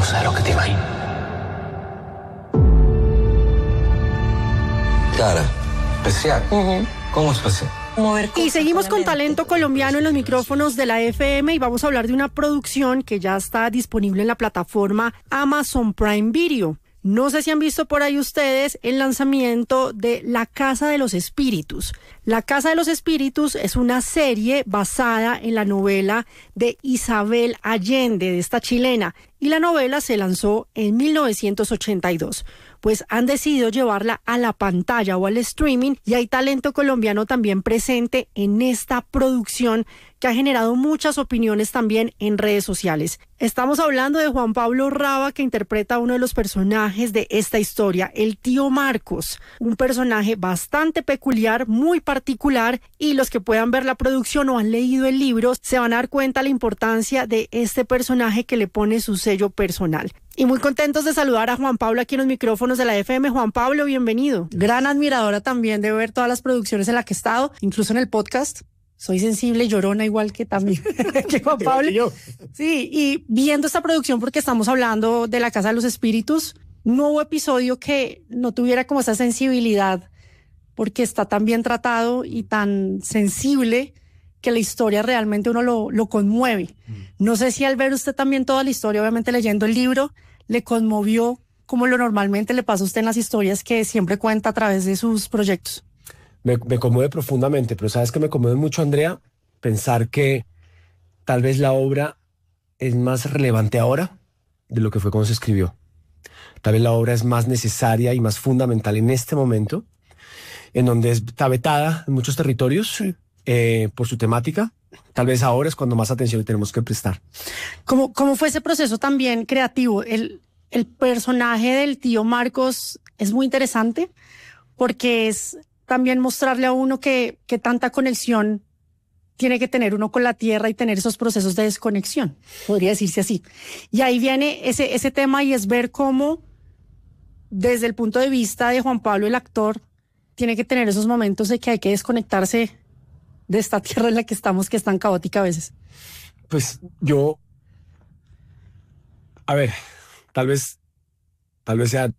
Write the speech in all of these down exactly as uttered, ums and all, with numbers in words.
poderosa de lo que te imaginas. Cara, especial. Uh-huh. ¿Cómo especial? Y seguimos con talento colombiano en los micrófonos de la F M y vamos a hablar de una producción que ya está disponible en la plataforma Amazon Prime Video. No sé si han visto por ahí ustedes el lanzamiento de La Casa de los Espíritus. La Casa de los Espíritus es una serie basada en la novela de Isabel Allende, de esta chilena, y la novela se lanzó en mil novecientos ochenta y dos. Pues han decidido llevarla a la pantalla o al streaming y hay talento colombiano también presente en esta producción que ha generado muchas opiniones también en redes sociales. Estamos hablando de Juan Pablo Raba, que interpreta a uno de los personajes de esta historia, el tío Marcos, un personaje bastante peculiar, muy particular, y los que puedan ver la producción o han leído el libro se van a dar cuenta de la importancia de este personaje que le pone su sello personal. Y muy contentos de saludar a Juan Pablo aquí en los micrófonos de la F M. Juan Pablo, bienvenido. Gran admiradora también de ver todas las producciones en las que he estado, incluso en el podcast. Soy sensible y llorona igual que también que Juan Pablo. Yo. Sí, y viendo esta producción, porque estamos hablando de La Casa de los Espíritus, no hubo episodio que no tuviera como esa sensibilidad, porque está tan bien tratado y tan sensible que la historia realmente uno lo, lo conmueve. Mm. No sé si al ver usted también toda la historia, obviamente leyendo el libro, le conmovió como lo normalmente le pasa a usted en las historias que siempre cuenta a través de sus proyectos. Me, me conmueve profundamente, pero ¿sabes qué me conmueve mucho, Andrea? Pensar que tal vez la obra es más relevante ahora de lo que fue cuando se escribió. Tal vez la obra es más necesaria y más fundamental en este momento, en donde está vetada en muchos territorios, sí. eh, por su temática. Tal vez ahora es cuando más atención le tenemos que prestar. ¿Cómo, cómo fue ese proceso también creativo? El, el personaje del tío Marcos es muy interesante porque es también mostrarle a uno que, que tanta conexión tiene que tener uno con la tierra y tener esos procesos de desconexión, podría decirse así. Y ahí viene ese, ese tema y es ver cómo desde el punto de vista de Juan Pablo, el actor, tiene que tener esos momentos de que hay que desconectarse de esta tierra en la que estamos, que es tan caótica a veces. Pues yo, a ver, tal vez, tal vez sea,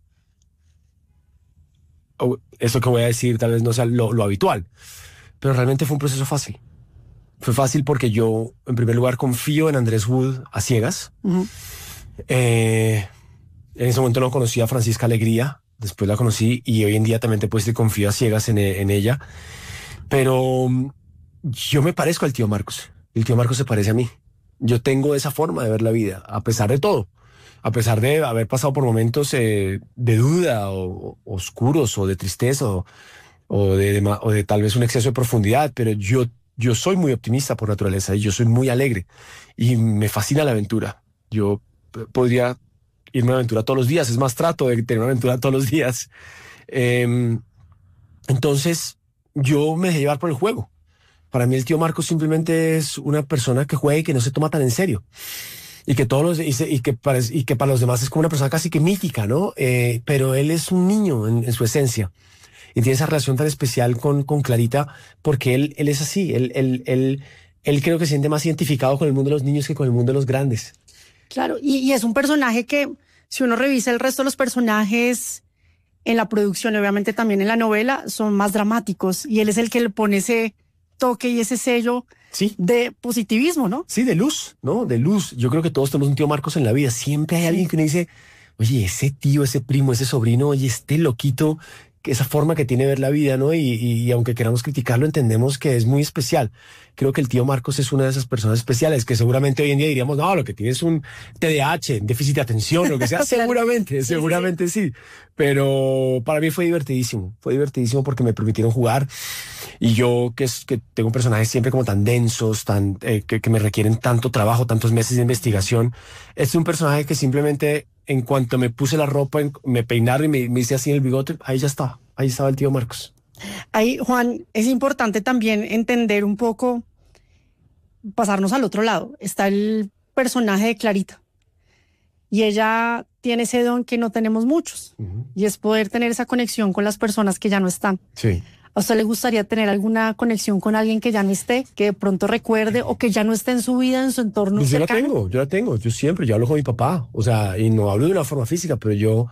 oh, eso que voy a decir tal vez no sea lo, lo habitual, pero realmente fue un proceso fácil. Fue fácil porque yo, en primer lugar, confío en Andrés Wood a ciegas. Uh-huh. Eh, en ese momento no conocía a Francisca Alegría, después la conocí y hoy en día también te puedes decir confío a ciegas en, en ella. Pero yo me parezco al tío Marcos. El tío Marcos se parece a mí. Yo tengo esa forma de ver la vida, a pesar de todo. A pesar de haber pasado por momentos eh, de duda o, o oscuros o de tristeza o, o, de, de, o de tal vez un exceso de profundidad, pero yo Yo soy muy optimista por naturaleza y yo soy muy alegre y me fascina la aventura. Yo p- podría irme a una aventura todos los días. Es más, trato de tener una aventura todos los días. Eh, entonces, yo me dejé llevar por el juego. Para mí el tío Marcos simplemente es una persona que juega y que no se toma tan en serio. Y que, todos los, y, se, y, que para, y que para los demás es como una persona casi que mítica, ¿no? Eh, pero él es un niño en, en su esencia. Y tiene esa relación tan especial con, con Clarita porque él, él es así. Él, él, él, él creo que se siente más identificado con el mundo de los niños que con el mundo de los grandes. Claro, y, y es un personaje que, si uno revisa el resto de los personajes en la producción y obviamente también en la novela, son más dramáticos. Y él es el que le pone ese toque y ese sello sí. de positivismo, ¿no? Sí, de luz, ¿no? De luz. Yo creo que todos tenemos un tío Marcos en la vida. Siempre hay alguien que uno dice, oye, ese tío, ese primo, ese sobrino, oye, este loquito... esa forma que tiene de ver la vida, ¿no? Y, y, y aunque queramos criticarlo, entendemos que es muy especial. Creo que el tío Marcos es una de esas personas especiales que seguramente hoy en día diríamos, no, lo que tiene es un T D A H, déficit de atención, lo que sea. seguramente, sí, seguramente sí. sí. Pero para mí fue divertidísimo. Fue divertidísimo porque me permitieron jugar. Y yo, que, es, que tengo personajes siempre como tan densos, tan eh, que, que me requieren tanto trabajo, tantos meses de investigación, es un personaje que simplemente... en cuanto me puse la ropa, me peinaron y me, me hice así en el bigote, ahí ya estaba, ahí estaba el tío Marcos. Ahí, Juan, es importante también entender un poco, pasarnos al otro lado. Está el personaje de Clarita y ella tiene ese don que no tenemos muchos, uh-huh. y es poder tener esa conexión con las personas que ya no están. Sí. ¿A usted le gustaría tener alguna conexión con alguien que ya no esté, que de pronto recuerde o que ya no esté en su vida, en su entorno Pues yo la cercano? tengo, yo la tengo, yo siempre, yo hablo con mi papá, o sea, y no hablo de una forma física, pero yo,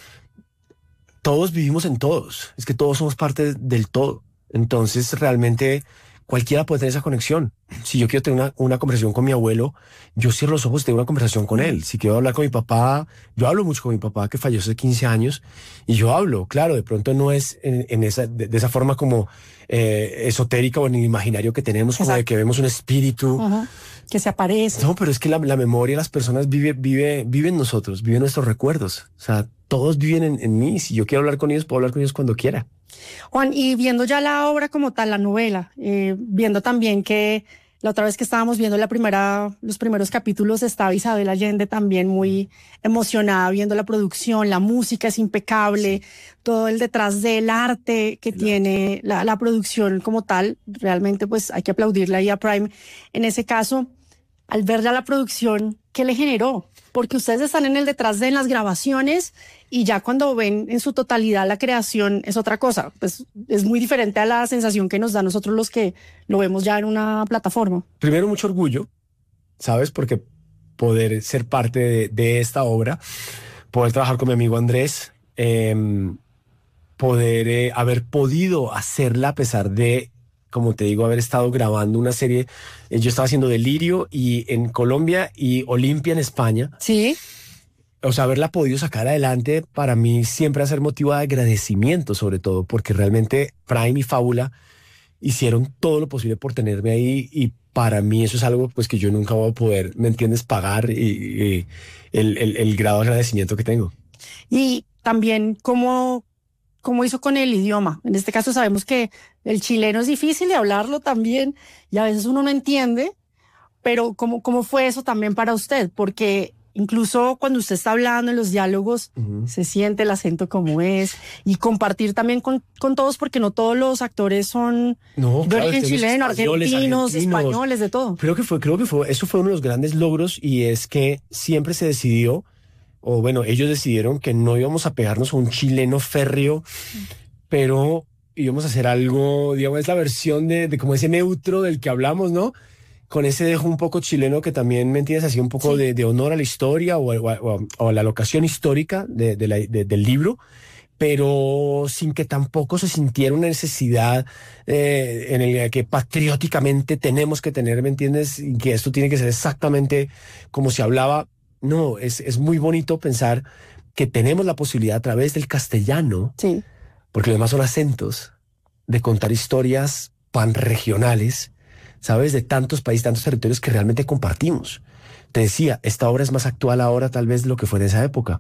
todos vivimos en todos, es que todos somos parte del todo, entonces realmente cualquiera puede tener esa conexión. Si yo quiero tener una, una conversación con mi abuelo, yo cierro los ojos y tengo una conversación con él. Si quiero hablar con mi papá, yo hablo mucho con mi papá que falleció hace quince años y yo hablo, claro, de pronto no es en, en esa, de, de esa forma como eh, esotérica o en el imaginario que tenemos, como de que vemos un espíritu. Uh-huh. Que se aparece. No, pero es que la, la memoria de las personas vive, vive, vive en nosotros, vive en nuestros recuerdos. O sea, todos viven en, en mí. Si yo quiero hablar con ellos, puedo hablar con ellos cuando quiera. Juan, y viendo ya la obra como tal, la novela, eh, viendo también que la otra vez que estábamos viendo la primera, los primeros capítulos, estaba Isabel Allende también muy emocionada viendo la producción, la música es impecable, sí. Todo el detrás del arte que el tiene arte. La, la producción como tal, realmente pues hay que aplaudirle ahí a Prime. En ese caso, al ver ya la producción, ¿qué le generó? Porque ustedes están en el detrás de en las grabaciones y ya cuando ven en su totalidad la creación es otra cosa. Pues es muy diferente a la sensación que nos da a nosotros los que lo vemos ya en una plataforma. Primero, mucho orgullo, ¿sabes? Porque poder ser parte de, de esta obra, poder trabajar con mi amigo Andrés, eh, poder eh, haber podido hacerla a pesar de, como te digo, haber estado grabando una serie. Eh, yo estaba haciendo Delirio y en Colombia y Olimpia en España. Sí. O sea, haberla podido sacar adelante para mí siempre va a ser motivo de agradecimiento, sobre todo, porque realmente Prime y Fábula hicieron todo lo posible por tenerme ahí y para mí eso es algo pues que yo nunca voy a poder, ¿me entiendes?, pagar y, y el, el, el grado de agradecimiento que tengo. Y también cómo, cómo hizo con el idioma. En este caso sabemos que el chileno es difícil de hablarlo también y a veces uno no entiende, pero ¿cómo, cómo fue eso también para usted? Porque incluso cuando usted está hablando en los diálogos, uh-huh. se siente el acento como es y compartir también con, con todos, porque no todos los actores son no, de origen claro, chileno, argentinos, argentinos, españoles, de todo. Creo que fue, creo que fue, eso fue uno de los grandes logros y es que siempre se decidió, o bueno, ellos decidieron que no íbamos a pegarnos a un chileno férreo, pero íbamos a hacer algo, digamos, es la versión de, de como ese neutro del que hablamos, ¿no? Con ese dejo un poco chileno que también, ¿me entiendes? Así un poco sí. de, de honor a la historia o, o, o a la locación histórica de, de la, de, del libro, pero sin que tampoco se sintiera una necesidad eh, en el que patrióticamente tenemos que tener, ¿me entiendes? Y que esto tiene que ser exactamente como se hablaba. No, es, es muy bonito pensar que tenemos la posibilidad a través del castellano, sí. porque los demás son acentos, de contar historias panregionales, ¿sabes? De tantos países, tantos territorios que realmente compartimos. Te decía, esta obra es más actual ahora tal vez de lo que fue en esa época.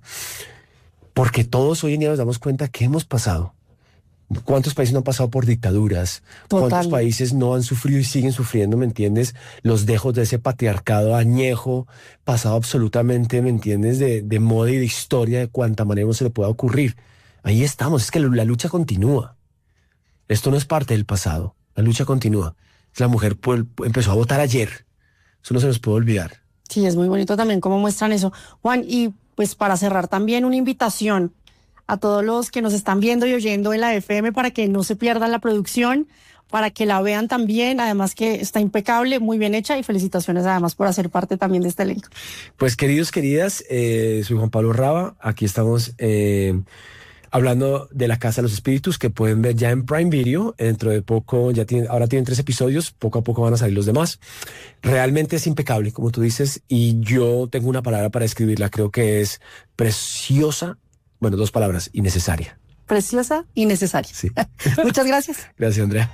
Porque todos hoy en día nos damos cuenta que hemos pasado. ¿Cuántos países no han pasado por dictaduras? Total. ¿Cuántos países no han sufrido y siguen sufriendo, me entiendes? Los dejos de ese patriarcado añejo, pasado absolutamente, ¿me entiendes? De, de moda y de historia, de cuánta manera no se le pueda ocurrir. Ahí estamos, es que la lucha continúa. Esto no es parte del pasado, la lucha continúa. La mujer pues, empezó a votar ayer. Eso no se nos puede olvidar. Sí, es muy bonito también cómo muestran eso. Juan, y pues para cerrar también una invitación a todos los que nos están viendo y oyendo en la F M para que no se pierdan la producción, para que la vean también, además que está impecable, muy bien hecha y felicitaciones además por hacer parte también de este elenco. Pues queridos, queridas, eh, soy Juan Pablo Raba, aquí estamos... Eh, hablando de La Casa de los Espíritus, que pueden ver ya en Prime Video. Dentro de poco, ya tienen, ahora tienen tres episodios, poco a poco van a salir los demás. Realmente es impecable, como tú dices, y yo tengo una palabra para describirla, creo que es preciosa, bueno, dos palabras, y necesaria. Preciosa y necesaria. Sí. Muchas gracias. Gracias, Andrea.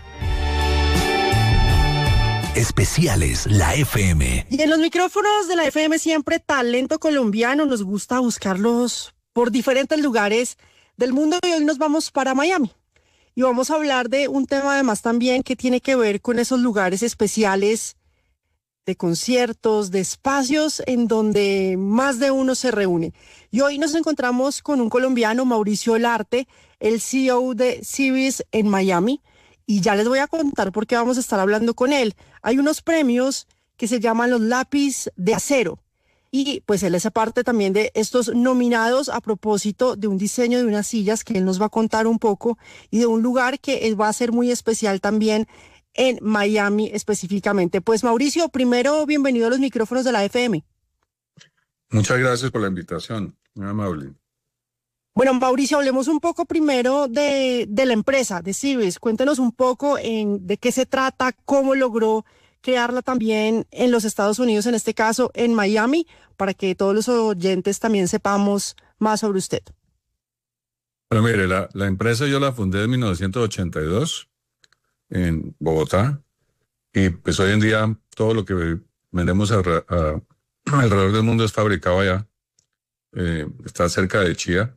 Especiales La F M. Y en los micrófonos de la F M siempre talento colombiano, nos gusta buscarlos por diferentes lugares del mundo y hoy nos vamos para Miami y vamos a hablar de un tema además también que tiene que ver con esos lugares especiales de conciertos, de espacios en donde más de uno se reúne. Y hoy nos encontramos con un colombiano, Mauricio Olarte, el C E O de Civis en Miami, y ya les voy a contar por qué vamos a estar hablando con él. Hay unos premios que se llaman los Lápiz de Acero. y pues él hace parte también de estos nominados a propósito de un diseño de unas sillas que él nos va a contar un poco y de un lugar que él va a ser muy especial también en Miami específicamente. Pues Mauricio, primero bienvenido a los micrófonos de la F M. Muchas gracias por la invitación, muy amable. Bueno, Mauricio, hablemos un poco primero de, de la empresa, de Series. Cuéntenos un poco en, de qué se trata, cómo logró crearla también en los Estados Unidos, en este caso en Miami, para que todos los oyentes también sepamos más sobre usted. Bueno, mire, la, la empresa yo la fundé en mil novecientos ochenta y dos en Bogotá y pues hoy en día todo lo que vendemos a, a, alrededor del mundo es fabricado allá. Eh, está cerca de Chía.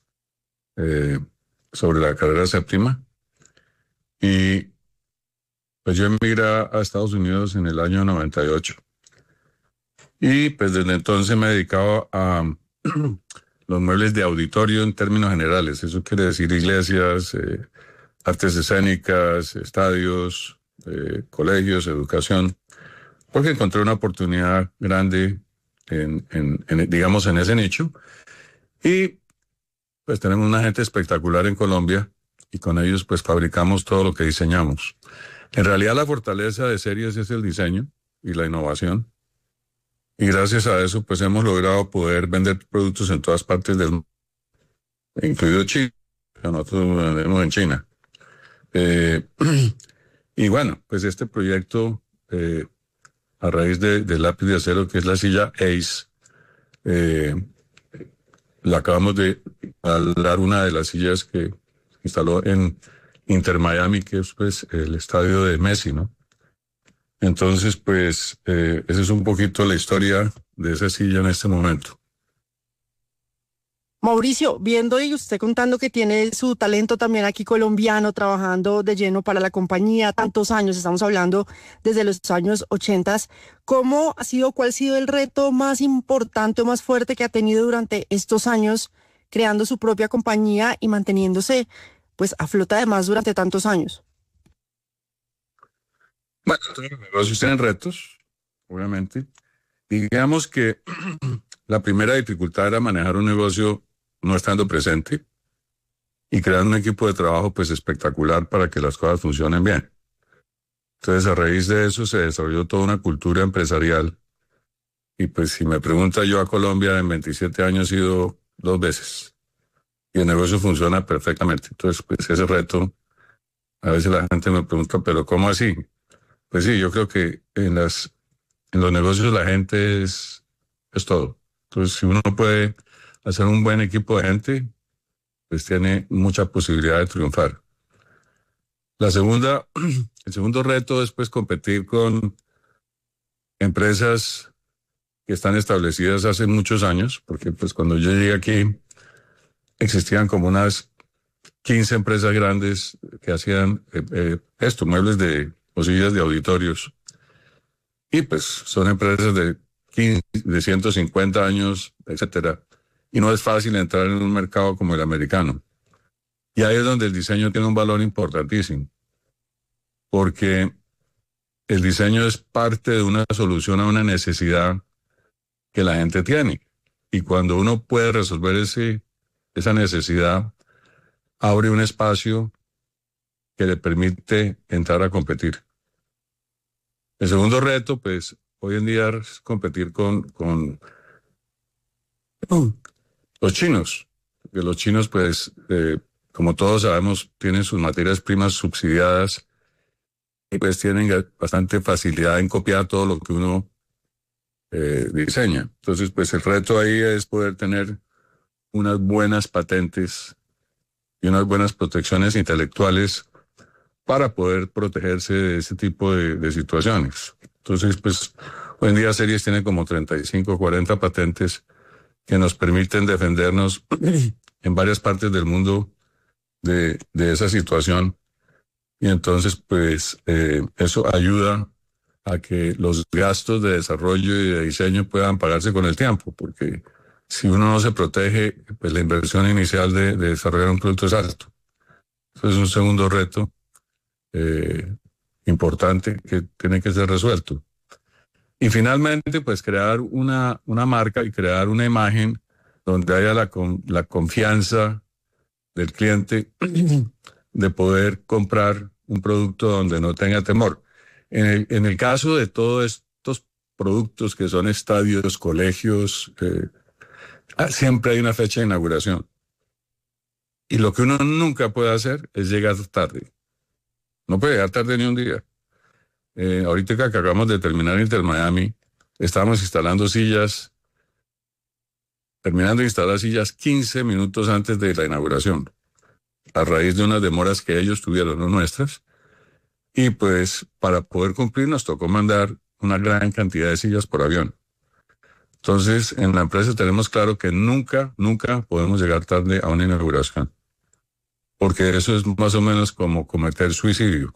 Eh, sobre la carrera séptima, y pues yo emigré a Estados Unidos en el año noventa y ocho y pues desde entonces me he dedicado a los muebles de auditorio en términos generales. Eso quiere decir iglesias, eh, artes escénicas, estadios, eh, colegios, educación, porque encontré una oportunidad grande en, en, en digamos en ese nicho, y pues tenemos una gente espectacular en Colombia y con ellos pues fabricamos todo lo que diseñamos. En realidad la fortaleza de Series es el diseño y la innovación. Y gracias a eso pues hemos logrado poder vender productos en todas partes del mundo, incluido China, que nosotros vendemos en China. Eh, y bueno, pues este proyecto eh, a raíz de, de lápiz de acero, que es la silla Ace, eh, la acabamos de instalar, una de las sillas que instaló en Inter Miami, que es pues el estadio de Messi, ¿no? Entonces, pues, eh, esa es un poquito la historia de esa silla en este momento. Mauricio, viendo y usted contando que tiene su talento también aquí colombiano, trabajando de lleno para la compañía, tantos años, estamos hablando desde los años ochentas, ¿cómo ha sido, cuál ha sido el reto más importante o más fuerte que ha tenido durante estos años creando su propia compañía y manteniéndose pues a flota además durante tantos años? Bueno, todos los negocios tienen retos, obviamente. Digamos que la primera dificultad era manejar un negocio no estando presente y crear un equipo de trabajo pues espectacular para que las cosas funcionen bien. Entonces, a raíz de eso se desarrolló toda una cultura empresarial. Y pues si me pregunta, yo a Colombia en veintisiete años he ido dos veces y el negocio funciona perfectamente. Entonces, pues ese reto, a veces la gente me pregunta, ¿pero cómo así? Pues sí, yo creo que en las en los negocios la gente es, es todo. Entonces, si uno puede hacer un buen equipo de gente, pues tiene mucha posibilidad de triunfar. La segunda, el segundo reto es pues competir con empresas que están establecidas hace muchos años, porque pues cuando yo llegué aquí existían como unas quince empresas grandes que hacían eh, eh, esto, muebles de o sillas de auditorios. Y pues son empresas de quince, de ciento cincuenta años, etcétera. Y no es fácil entrar en un mercado como el americano. Y ahí es donde el diseño tiene un valor importantísimo. Porque el diseño es parte de una solución a una necesidad que la gente tiene. Y cuando uno puede resolver ese, esa necesidad, abre un espacio que le permite entrar a competir. El segundo reto, pues, hoy en día es competir con, con los chinos. Porque los chinos, pues, eh, como todos sabemos, tienen sus materias primas subsidiadas y pues tienen bastante facilidad en copiar todo lo que uno eh, diseña. Entonces, pues, el reto ahí es poder tener unas buenas patentes y unas buenas protecciones intelectuales para poder protegerse de ese tipo de, de situaciones. Entonces, pues, hoy en día Series tiene como treinta y cinco, cuarenta patentes que nos permiten defendernos en varias partes del mundo de, de esa situación. Y entonces, pues, eh, eso ayuda a que los gastos de desarrollo y de diseño puedan pagarse con el tiempo, porque si uno no se protege, pues la inversión inicial de, de desarrollar un producto es alto. Eso es un segundo reto Eh, importante que tiene que ser resuelto. Y finalmente, pues crear una, una marca y crear una imagen donde haya la, la confianza del cliente de poder comprar un producto donde no tenga temor. En el, en el caso de todos estos productos que son estadios, colegios, eh, siempre hay una fecha de inauguración. Y lo que uno nunca puede hacer es llegar tarde. No puede llegar tarde ni un día. Eh, ahorita que acabamos de terminar Inter Miami, estábamos instalando sillas, terminando de instalar sillas quince minutos antes de la inauguración, a raíz de unas demoras que ellos tuvieron, no nuestras. Y pues para poder cumplir nos tocó mandar una gran cantidad de sillas por avión. Entonces, en la empresa tenemos claro que nunca, nunca podemos llegar tarde a una inauguración. Porque eso es más o menos como cometer suicidio.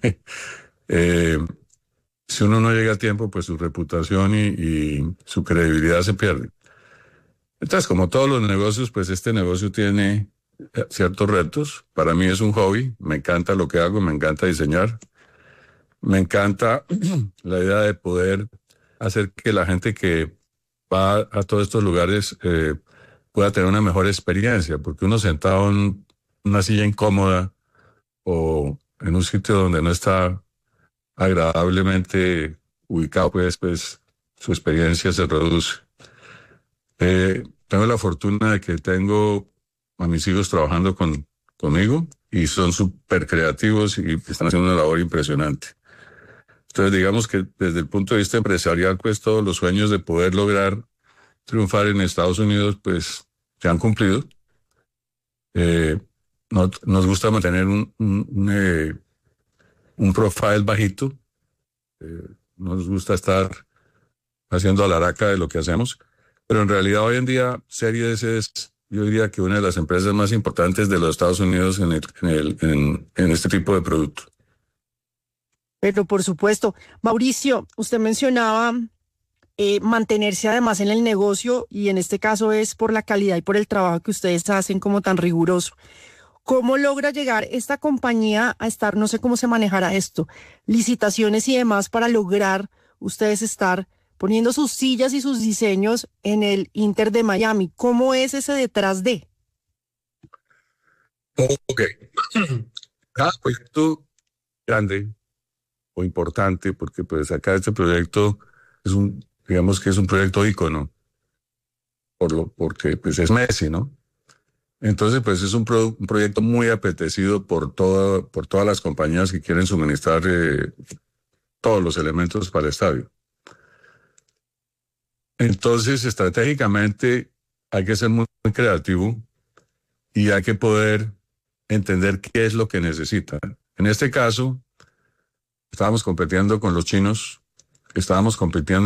eh, si uno no llega a tiempo, pues su reputación y, y su credibilidad se pierde. Entonces, como todos los negocios, pues este negocio tiene ciertos retos. Para mí es un hobby, me encanta lo que hago, me encanta diseñar. Me encanta la idea de poder hacer que la gente que va a todos estos lugares eh, pueda tener una mejor experiencia, porque uno sentado en una silla incómoda o en un sitio donde no está agradablemente ubicado, pues, pues su experiencia se reduce. Eh, tengo la fortuna de que tengo a mis hijos trabajando con, conmigo y son súper creativos y están haciendo una labor impresionante. Entonces, digamos que desde el punto de vista empresarial, pues todos los sueños de poder lograr triunfar en Estados Unidos, pues se han cumplido. Eh, no, nos gusta mantener un, un, un, eh, un profile bajito. Eh, nos gusta estar haciendo alaraca de lo que hacemos. Pero en realidad hoy en día Series es, yo diría que una de las empresas más importantes de los Estados Unidos en, el, en, el, en, en este tipo de producto. Pero por supuesto, Mauricio, usted mencionaba eh, mantenerse además en el negocio y en este caso es por la calidad y por el trabajo que ustedes hacen como tan riguroso. ¿Cómo logra llegar esta compañía a estar, no sé cómo se manejará esto, licitaciones y demás para lograr ustedes estar poniendo sus sillas y sus diseños en el Inter de Miami? ¿Cómo es ese detrás de? Ok. Cada proyecto grande o importante, porque pues acá este proyecto es un, digamos que es un proyecto ícono, por lo, porque pues es Messi, ¿no? Entonces pues es un, pro, un proyecto muy apetecido por, todo, por todas las compañías que quieren suministrar eh, todos los elementos para el estadio. Entonces estratégicamente hay que ser muy, muy creativo y hay que poder entender qué es lo que necesitan. En este caso, estábamos compitiendo con los chinos, estábamos compitiendo